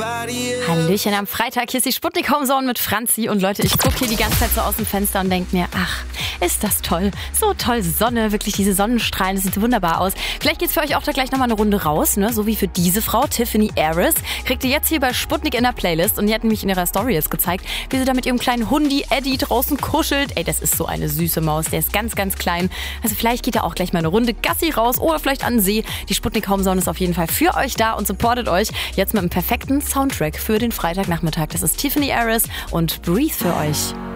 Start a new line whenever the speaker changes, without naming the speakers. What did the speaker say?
Hallöchen am Freitag, hier ist die Sputnik Homezone mit Franzi. Und Leute, ich gucke hier die ganze Zeit so aus dem Fenster und denke mir, ach, ist das toll. So toll Sonne, wirklich diese Sonnenstrahlen, das sieht so wunderbar aus. Vielleicht geht's für euch auch da gleich nochmal eine Runde raus, ne? So wie für diese Frau, Tiffany Harris. Kriegt ihr jetzt hier bei Sputnik in der Playlist. Und die hat nämlich in ihrer Story jetzt gezeigt, wie sie da mit ihrem kleinen Hundi Eddie draußen kuschelt. Ey, das ist so eine süße Maus, der ist ganz, ganz klein. Also vielleicht geht da auch gleich mal eine Runde Gassi raus oder vielleicht an den See. Die Sputnik Homezone ist auf jeden Fall für euch da und supportet euch jetzt mit einem perfekten Soundtrack für den Freitagnachmittag. Das ist Tiffany Harris und Breathe für euch.